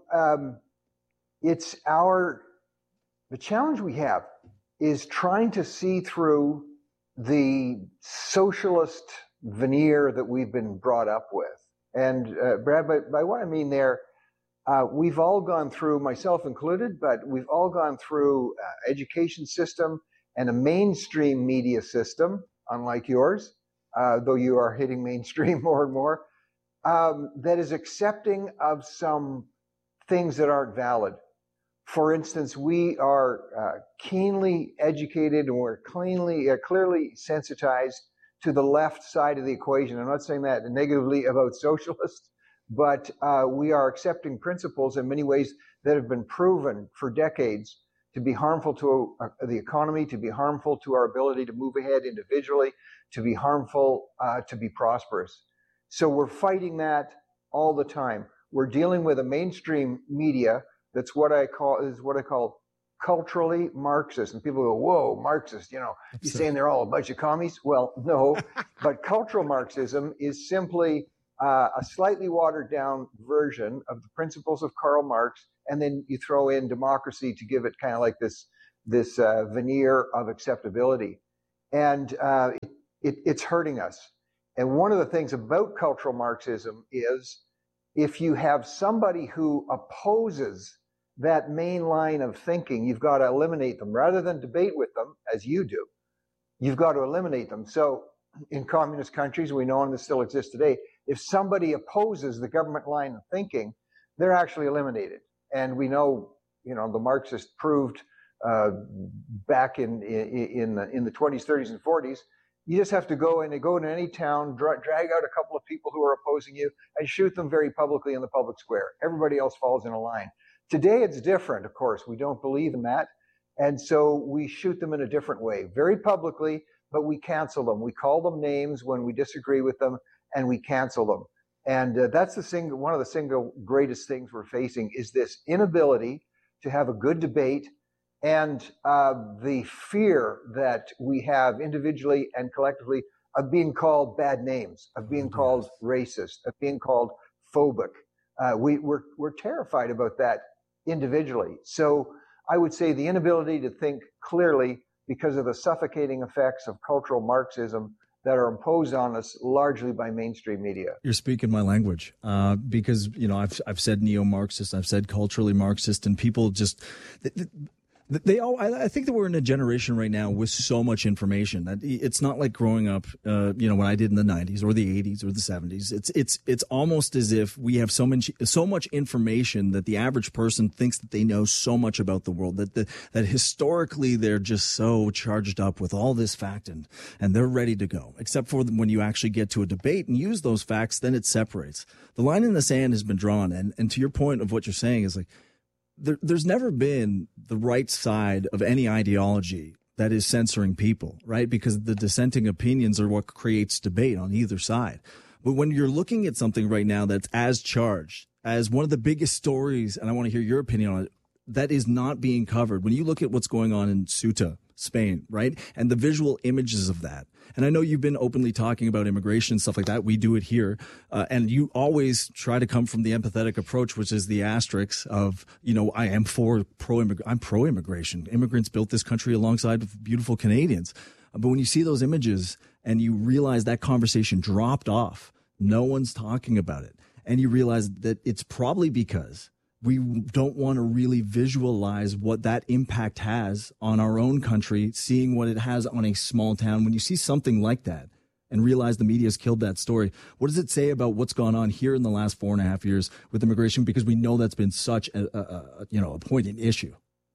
the challenge we have is trying to see through the socialist veneer that we've been brought up with. And Brad, by what I mean there, we've all gone through, myself included, but we've all gone through education system and a mainstream media system, unlike yours, though you are hitting mainstream more and more, that is accepting of some things that aren't valid. For instance, we are keenly educated and we're clearly sensitized to the left side of the equation. I'm not saying that negatively about socialists, but we are accepting principles in many ways that have been proven for decades to be harmful to the economy, to be harmful to our ability to move ahead individually, to be harmful to be prosperous. So we're fighting that all the time. We're dealing with a mainstream media that's what I call culturally Marxist. And people go, whoa, Marxist, you saying they're all a bunch of commies? Well, no, but cultural Marxism is simply a slightly watered down version of the principles of Karl Marx, and then you throw in democracy to give it kind of like this veneer of acceptability. And it's hurting us. And one of the things about cultural Marxism is if you have somebody who opposes that main line of thinking, you've got to eliminate them. Rather than debate with them, as you do, you've got to eliminate them. So in communist countries, we know, and this still exists today, if somebody opposes the government line of thinking, they're actually eliminated. And we know, the Marxists proved back in the 20s, 30s, and 40s, you just have to go into any town, drag out a couple of people who are opposing you, and shoot them very publicly in the public square. Everybody else falls in a line. Today, it's different, of course. We don't believe in that. And so we shoot them in a different way, very publicly, but we cancel them. We call them names when we disagree with them, and we cancel them. And that's one of the single greatest things we're facing is this inability to have a good debate, and the fear that we have individually and collectively of being called bad names, of being called racist, of being called phobic. We're terrified about that individually. So I would say the inability to think clearly because of the suffocating effects of cultural Marxism that are imposed on us largely by mainstream media. You're speaking my language because, I've said neo-Marxist, I've said culturally Marxist, and people just... I think that we're in a generation right now with so much information. It's not like growing up, when I did in the 90s or the 80s or the 70s. It's almost as if we have so much information that the average person thinks that they know so much about the world, that historically they're just so charged up with all this fact and they're ready to go. Except for when you actually get to a debate and use those facts, then it separates. The line in the sand has been drawn. And to your point of what you're saying is like, there's never been the right side of any ideology that is censoring people, right? Because the dissenting opinions are what creates debate on either side. But when you're looking at something right now that's as charged as one of the biggest stories, and I want to hear your opinion on it, that is not being covered. When you look at what's going on in Ceuta, Spain, right? And the visual images of that. And I know you've been openly talking about immigration and stuff like that. We do it here. And you always try to come from the empathetic approach, which is the asterisk of, I am I'm pro-immigration. Immigrants built this country alongside beautiful Canadians. But when you see those images and you realize that conversation dropped off, no one's talking about it. And you realize that it's probably because we don't want to really visualize what that impact has on our own country, seeing what it has on a small town. When you see something like that and realize the media's killed that story, what does it say about what's gone on here in the last 4.5 years with immigration? Because we know that's been such a poignant issue.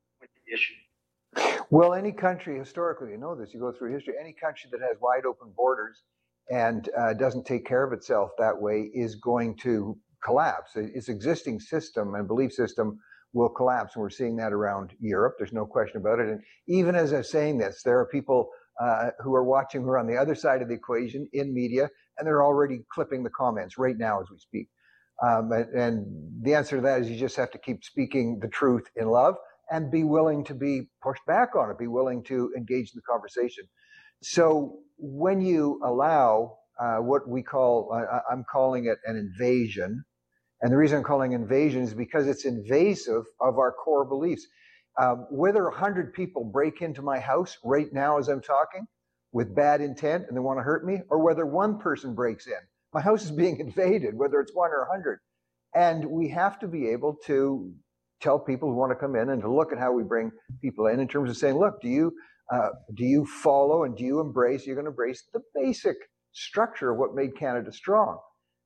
Well, any country historically, you know this, you go through history, any country that has wide open borders and doesn't take care of itself that way is going to collapse. Its existing system and belief system will collapse, and we're seeing that around Europe. There's no question about it. And even as I'm saying this, there are people who are watching who are on the other side of the equation in media, and they're already clipping the comments right now as we speak. And the answer to that is you just have to keep speaking the truth in love and be willing to be pushed back on it, be willing to engage in the conversation. So when you allow what we call, I'm calling it an invasion. And the reason I'm calling it invasion is because it's invasive of our core beliefs. Whether 100 people break into my house right now as I'm talking with bad intent and they want to hurt me, or whether one person breaks in, my house is being invaded, whether it's 1 or 100. And we have to be able to tell people who want to come in and to look at how we bring people in terms of saying, look, do you follow and do you embrace, you're going to embrace the basic structure of what made Canada strong.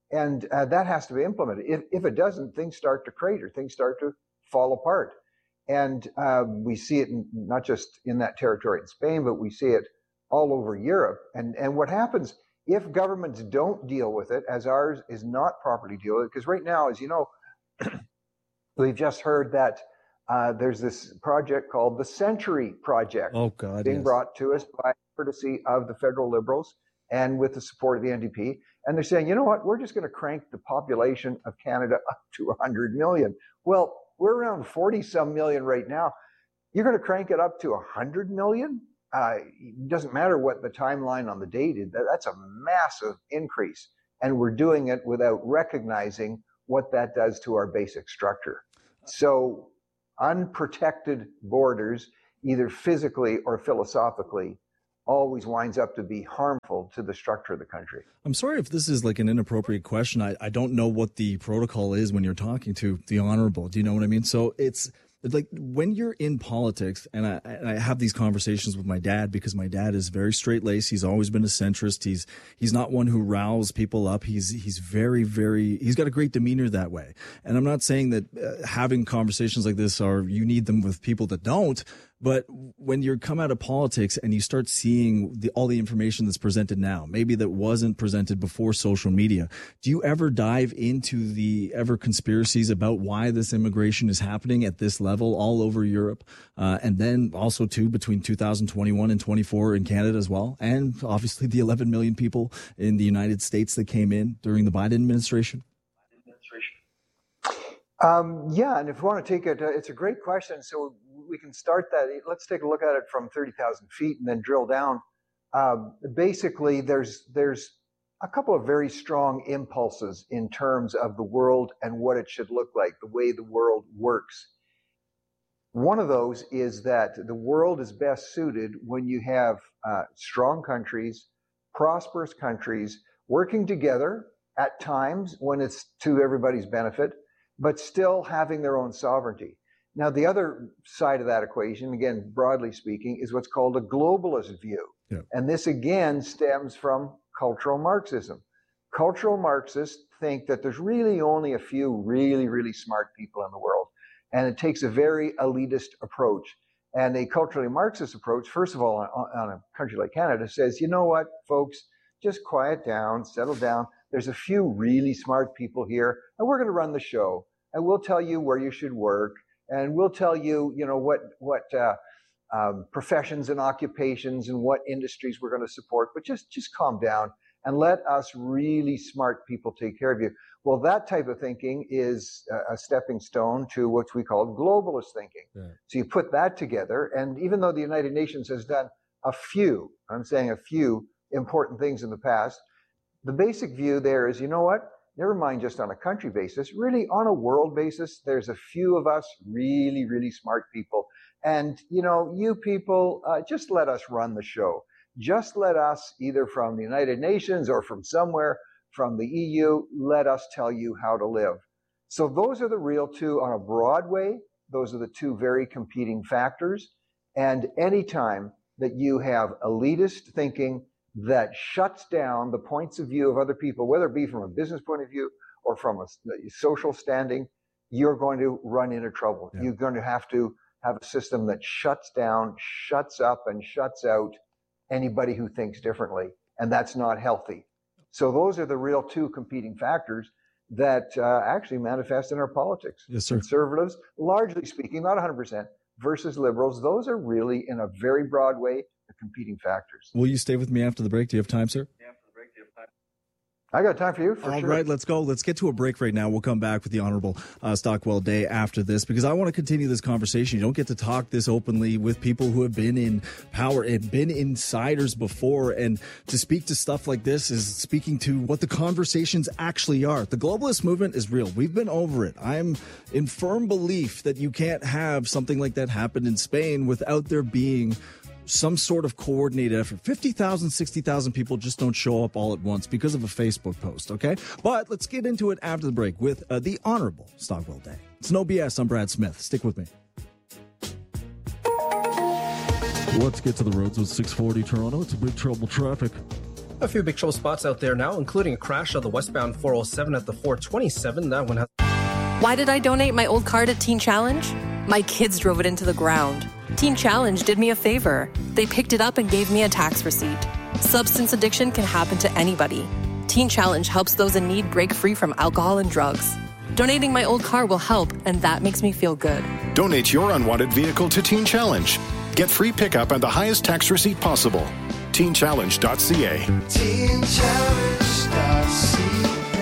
And that has to be implemented. If it doesn't, things start to crater, things start to fall apart. And we see it not just in that territory in Spain, but we see it all over Europe. And what happens if governments don't deal with it, as ours is not properly dealt with, because right now, as you know, we've just heard that there's this project called the Century Project. Oh, God, being brought to us by courtesy of the federal Liberals and with the support of the NDP. And they're saying, you know what, we're just going to crank the population of Canada up to 100 million. Well, we're around 40-some million right now. You're going to crank it up to 100 million? It doesn't matter what the timeline on the date is. That's a massive increase. And we're doing it without recognizing what that does to our basic structure. So unprotected borders, either physically or philosophically, always winds up to be harmful to the structure of the country. I'm sorry if this is like an inappropriate question. I don't know what the protocol is when you're talking to the Honorable. Do you know what I mean? So it's like when you're in politics, and I have these conversations with my dad because my dad is very straight-laced. He's always been a centrist. He's not one who riles people up. He's very, very, he's got a great demeanor that way. And I'm not saying that having conversations like this you need them with people that don't. But when you come out of politics and you start seeing all the information that's presented now, maybe that wasn't presented before social media, do you ever dive into the conspiracies about why this immigration is happening at this level all over Europe? And then also, too, between 2021 and 24 in Canada as well. And obviously the 11 million people in the United States that came in during the Biden administration. Yeah, and if you want to take it, it's a great question. So we can start that. Let's take a look at it from 30,000 feet and then drill down. Basically, there's a couple of very strong impulses in terms of the world and what it should look like, the way the world works. One of those is that the world is best suited when you have strong countries, prosperous countries, working together at times when it's to everybody's benefit, but still having their own sovereignty. Now, the other side of that equation, again, broadly speaking, is what's called a globalist view. Yeah. And this, again, stems from cultural Marxism. Cultural Marxists think that there's really only a few really, really smart people in the world. And it takes a very elitist approach. And a culturally Marxist approach, first of all, on a country like Canada, says, you know what, folks, just quiet down, settle down. There's a few really smart people here, and we're going to run the show. And we'll tell you where you should work, and we'll tell you, you know, what professions and occupations and what industries we're going to support. But just calm down and let us really smart people take care of you. Well, that type of thinking is a stepping stone to what we call globalist thinking. Yeah. So you put that together, and even though the United Nations has done a few important things in the past, the basic view there is, you know what? Never mind just on a country basis, really on a world basis, there's a few of us really, really smart people. And, you know, you people, just let us run the show. Just let us, either from the United Nations or from somewhere, from the EU, let us tell you how to live. So those are the real two on a broad way. Those are the two very competing factors. And anytime that you have elitist thinking that shuts down the points of view of other people, whether it be from a business point of view or from a social standing, you're going to run into trouble. Yeah. You're going to have a system that shuts down, shuts up, and shuts out anybody who thinks differently. And that's not healthy. So those are the real two competing factors that actually manifest in our politics. Yes, sir. Conservatives, largely speaking, not 100%, versus liberals, those are really, in a very broad way, the competing factors. Will you stay with me after the break? Do you have time, sir? Yeah, after the break, do you have time? I got time for you, All right, let's go. Let's get to a break right now. We'll come back with the Honorable Stockwell Day after this, because I want to continue this conversation. You don't get to talk this openly with people who have been in power and been insiders before. And to speak to stuff like this is speaking to what the conversations actually are. The globalist movement is real. We've been over it. I'm in firm belief that you can't have something like that happen in Spain without there being some sort of coordinated effort. 50,000, 60,000 people just don't show up all at once because of a Facebook post, okay? But let's get into it after the break with the Honorable Stockwell Day. It's No BS. I'm Brad Smith. Stick with me. Let's get to the roads with 640 Toronto. It's a big trouble traffic. A few big trouble spots out there now, including a crash on the westbound 407 at the 427. That one has... Why did I donate my old car to Teen Challenge? My kids drove it into the ground. Teen Challenge did me a favor. They picked it up and gave me a tax receipt. Substance addiction can happen to anybody. Teen Challenge helps those in need break free from alcohol and drugs. Donating my old car will help, and that makes me feel good. Donate your unwanted vehicle to Teen Challenge. Get free pickup and the highest tax receipt possible. TeenChallenge.ca. TeenChallenge.ca.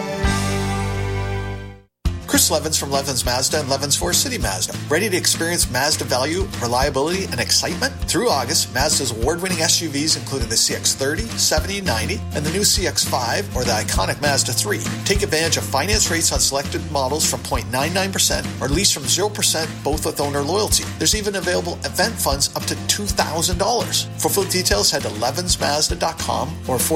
Chris Levins from Levins Mazda and Levins Forest City Mazda. Ready to experience Mazda value, reliability, and excitement? Through August, Mazda's award-winning SUVs, including the CX-30, 70, 90, and the new CX-5 or the iconic Mazda 3. Take advantage of finance rates on selected models from 0.99% or lease from 0%, both with owner loyalty. There's even available event funds up to $2,000. For full details, head to levinsmazda.com or